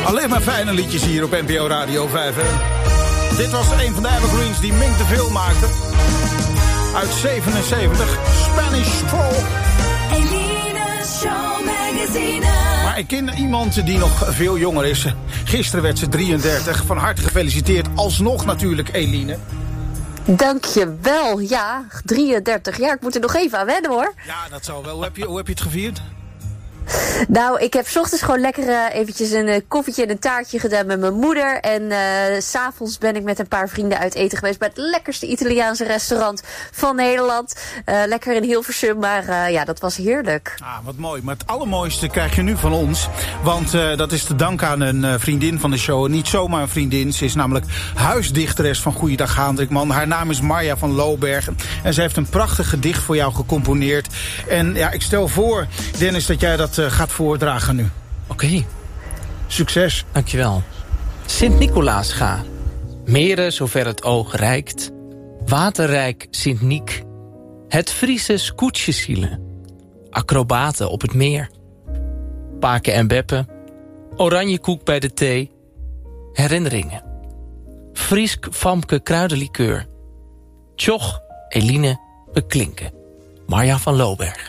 Alleen maar fijne liedjes hier op NPO Radio 5. Hè? Dit was een van de evergreens die Mink de Veel maakte. Uit 77, Spanish Stroll. Eline's Show Magazine. Maar ik ken iemand die nog veel jonger is. Gisteren werd ze 33. Van harte gefeliciteerd. Alsnog natuurlijk, Eline. Dankjewel. Ja, 33 jaar. Ik moet er nog even aan wennen, hoor. Ja, dat zal wel. Hoe heb je het gevierd? Nou, ik heb 's ochtends gewoon lekker eventjes een koffietje en een taartje gedaan met mijn moeder. En 's avonds ben ik met een paar vrienden uit eten geweest bij het lekkerste Italiaanse restaurant van Nederland. Lekker in Hilversum, maar ja, dat was heerlijk. Ah, wat mooi. Maar het allermooiste krijg je nu van ons. Want dat is te danken aan een vriendin van de show. Niet zomaar een vriendin. Ze is namelijk huisdichteres van Goeiedag Haandrikman. Haar naam is Marja van Loobergen. En ze heeft een prachtig gedicht voor jou gecomponeerd. En ja, ik stel voor, Dennis, dat jij dat gaat voordragen nu. Oké. Succes. Dankjewel. Sint-Nicolaas ga. Meren zover het oog reikt. Waterrijk Sint-Niek. Het Friese scootjeszielen. Acrobaten op het meer. Paken en beppen. Oranje koek bij de thee. Herinneringen. Friesk Famke kruidenlikeur. Tjoch, Eline, beklinken. Marja van Looberg.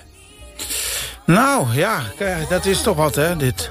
Nou, ja, dat is toch wat, hè, dit.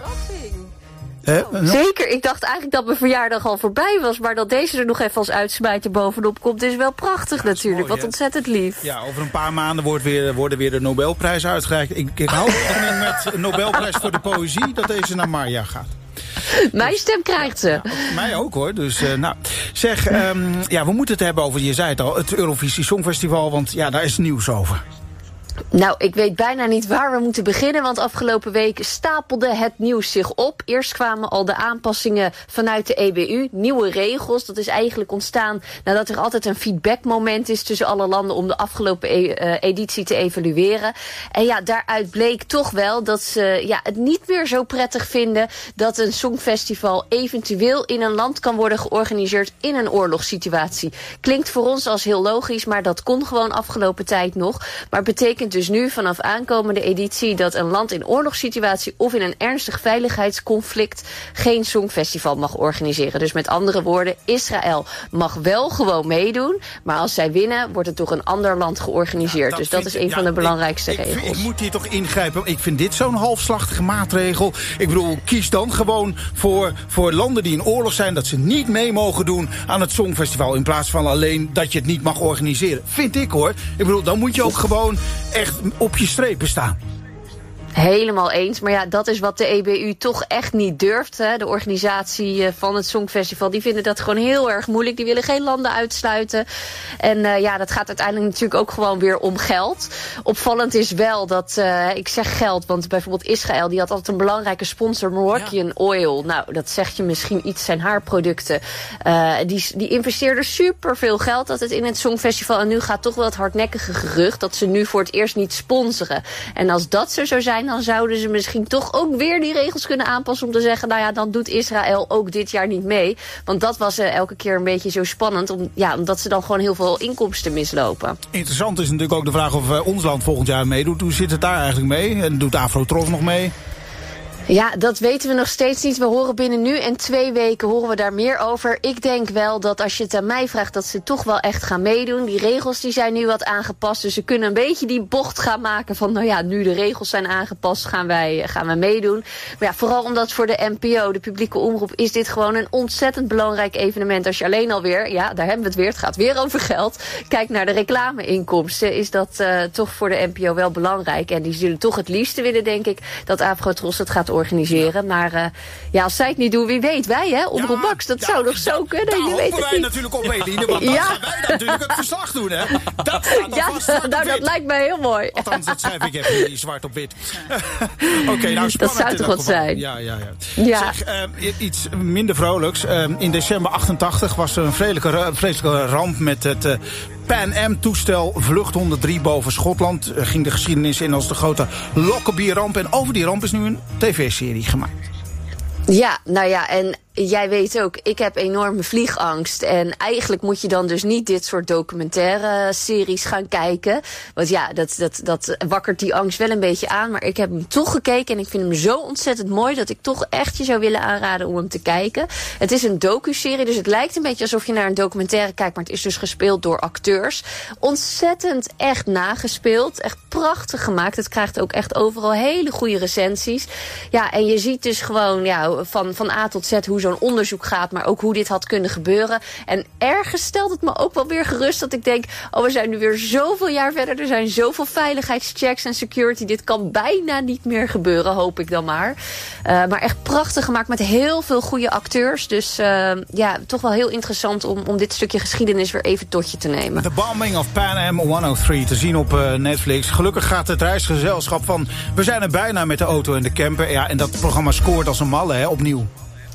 Zeker, ik dacht eigenlijk dat mijn verjaardag al voorbij was, maar dat deze er nog even als uitsmijter bovenop komt, is wel prachtig natuurlijk. Mooi, wat ontzettend lief. Ja, over een paar maanden worden weer de Nobelprijs uitgereikt. Ik hou het met een Nobelprijs voor de poëzie, dat deze naar Marja gaat. Mijn stem krijgt ze. Ja, mij ook, hoor. Dus, nou, zeg, ja, we moeten het hebben over, je zei het al, het Eurovisie Songfestival, want ja, daar is nieuws over. Nou, ik weet bijna niet waar we moeten beginnen, want afgelopen week stapelde het nieuws zich op. Eerst kwamen al de aanpassingen vanuit de EBU, nieuwe regels. Dat is eigenlijk ontstaan nadat er altijd een feedbackmoment is tussen alle landen om de afgelopen editie te evalueren. En ja, daaruit bleek toch wel dat ze het niet meer zo prettig vinden dat een songfestival eventueel in een land kan worden georganiseerd in een oorlogssituatie. Klinkt voor ons als heel logisch, maar dat kon gewoon afgelopen tijd nog. Maar het betekent dus nu vanaf aankomende editie dat een land in oorlogssituatie of in een ernstig veiligheidsconflict geen songfestival mag organiseren. Dus met andere woorden, Israël mag wel gewoon meedoen, maar als zij winnen wordt het door een ander land georganiseerd. Ja, dus dat is een van de belangrijkste regels. Ik moet hier toch ingrijpen. Ik vind dit zo'n halfslachtige maatregel. Ik bedoel, kies dan gewoon voor landen die in oorlog zijn dat ze niet mee mogen doen aan het songfestival, in plaats van alleen dat je het niet mag organiseren. Vind ik, hoor. Ik bedoel, dan moet je ook gewoon echt op je strepen staan. Helemaal eens, maar ja, dat is wat de EBU toch echt niet durft. Hè. De organisatie van het Songfestival, die vinden dat gewoon heel erg moeilijk. Die willen geen landen uitsluiten. En ja, dat gaat uiteindelijk natuurlijk ook gewoon weer om geld. Opvallend is wel dat, ik zeg geld, want bijvoorbeeld Israël, die had altijd een belangrijke sponsor, Moroccan Oil. Nou, dat zegt je misschien iets, zijn haarproducten. Die investeerden superveel geld altijd in het Songfestival. En nu gaat toch wel het hardnekkige gerucht dat ze nu voor het eerst niet sponsoren. En als dat zo zou zijn, dan zouden ze misschien toch ook weer die regels kunnen aanpassen om te zeggen, nou ja, dan doet Israël ook dit jaar niet mee. Want dat was elke keer een beetje zo spannend, omdat ze dan gewoon heel veel inkomsten mislopen. Interessant is natuurlijk ook de vraag of ons land volgend jaar meedoet. Hoe zit het daar eigenlijk mee? En doet Afro-Tros nog mee? Ja, dat weten we nog steeds niet. We horen binnen nu en 2 weken horen we daar meer over. Ik denk wel dat als je het aan mij vraagt, dat ze toch wel echt gaan meedoen. Die regels die zijn nu wat aangepast. Dus ze kunnen een beetje die bocht gaan maken van, nou ja, nu de regels zijn aangepast, gaan wij meedoen. Maar ja, vooral omdat voor de NPO, de publieke omroep, is dit gewoon een ontzettend belangrijk evenement. Als je alleen alweer, ja, daar hebben we het weer, het gaat weer over geld. Kijk naar de reclameinkomsten, is dat toch voor de NPO wel belangrijk. En die zullen toch het liefste willen, denk ik, dat Afro-Tros het gaat organiseren. Ja. Maar ja, als zij het niet doen, wie weet, wij, hè? Omroep Max, dat zou nog zo kunnen. Daar je hopen weet het wij niet. natuurlijk op, Eline, want dan gaan wij natuurlijk het verslag doen, hè? Dat dat lijkt mij heel mooi. Althans, dat schrijf ik even hier zwart op wit. Oké, nou, spannend. Dat zou toch wat zijn? Ja. Zeg, iets minder vrolijks. In december 88 was er een vreselijke ramp met het Pan Am-toestel Vlucht 103 boven Schotland. Ging de geschiedenis in als de grote Lockerbie-ramp. En over die ramp is nu een tv-serie gemaakt. Ja, nou ja, en jij weet ook, ik heb enorme vliegangst. En eigenlijk moet je dan dus niet dit soort documentaire series gaan kijken. Want ja, dat wakkert die angst wel een beetje aan. Maar ik heb hem toch gekeken en ik vind hem zo ontzettend mooi dat ik toch echt je zou willen aanraden om hem te kijken. Het is een docuserie, dus het lijkt een beetje alsof je naar een documentaire kijkt, maar het is dus gespeeld door acteurs. Ontzettend echt nagespeeld, echt prachtig gemaakt. Het krijgt ook echt overal hele goede recensies. Ja, en je ziet dus gewoon van A tot Z hoe zo'n onderzoek gaat, maar ook hoe dit had kunnen gebeuren. En ergens stelt het me ook wel weer gerust dat ik denk, we zijn nu weer zoveel jaar verder. Er zijn zoveel veiligheidschecks en security. Dit kan bijna niet meer gebeuren, hoop ik dan maar. Maar echt prachtig gemaakt met heel veel goede acteurs. Dus toch wel heel interessant om dit stukje geschiedenis weer even tot je te nemen. The Bombing of Pan Am 103 te zien op Netflix. Gelukkig gaat het reisgezelschap van we zijn er bijna met de auto en de camper. Ja, en dat programma scoort als een malle, opnieuw.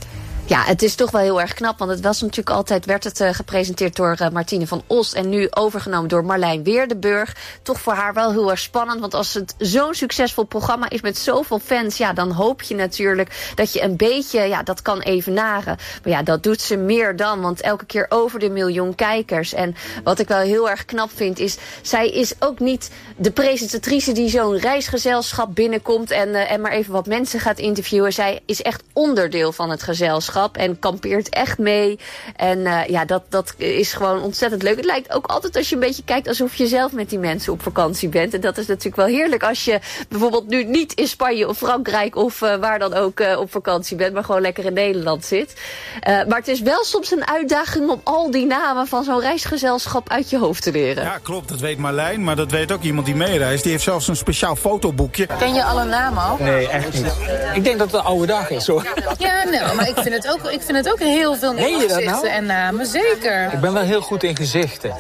Ja, het is toch wel heel erg knap, want het was natuurlijk altijd, werd het gepresenteerd door Martine van Os en nu overgenomen door Marlijn Weerdenburg. Toch voor haar wel heel erg spannend, want als het zo'n succesvol programma is met zoveel fans, ja, dan hoop je natuurlijk dat je een beetje, dat kan evenaren. Maar ja, dat doet ze meer dan, want elke keer over de 1 miljoen kijkers. En wat ik wel heel erg knap vind is, zij is ook niet de presentatrice die zo'n reisgezelschap binnenkomt en maar even wat mensen gaat interviewen. Zij is echt onderdeel van het gezelschap en kampeert echt mee. En dat is gewoon ontzettend leuk. Het lijkt ook altijd als je een beetje kijkt alsof je zelf met die mensen op vakantie bent. En dat is natuurlijk wel heerlijk als je bijvoorbeeld nu niet in Spanje of Frankrijk of waar dan ook op vakantie bent, maar gewoon lekker in Nederland zit. Maar het is wel soms een uitdaging om al die namen van zo'n reisgezelschap uit je hoofd te leren. Ja, klopt. Dat weet Marlijn, maar dat weet ook iemand die meereist. Die heeft zelfs een speciaal fotoboekje. Ken je alle namen al? Nee, echt niet. Ik denk dat het een oude dag is, hoor. Ja, nee, maar ik vind het ook heel veel gezichten en namen, zeker. Ik ben wel heel goed in gezichten.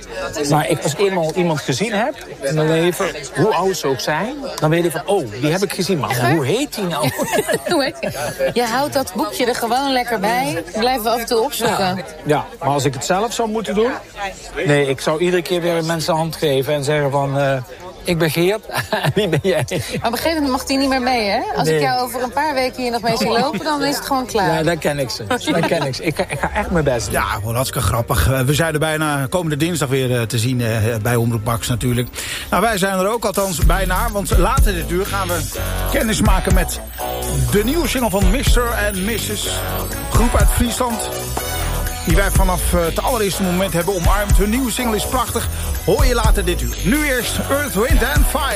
Maar als ik eenmaal iemand gezien heb, en dan weet je van, hoe oud ze ook zijn, dan weet je van, die heb ik gezien. Maar hoe heet die nou? Je houdt dat boekje er gewoon lekker bij. Blijven we af en toe opzoeken. Ja, maar als ik het zelf zou moeten doen? Nee, ik zou iedere keer weer mensen een hand geven en zeggen van, ik ben Geert, wie ben jij? Maar op een gegeven moment mag die niet meer mee, hè? Als ik jou over een paar weken hier nog mee zie lopen, dan is het gewoon klaar. Ja, dan ken ik ze. Ik ga echt mijn best doen. Ja, gewoon hartstikke grappig. We zijn er bijna komende dinsdag weer te zien bij Omroep Max natuurlijk. Nou, wij zijn er ook althans bijna, want later dit uur gaan we kennis maken met de nieuwe single van Mr. and Mrs. Groep uit Friesland. Die wij vanaf het allereerste moment hebben omarmd. Hun nieuwe single is prachtig. Hoor je later dit uur. Nu eerst Earth, Wind and Fire.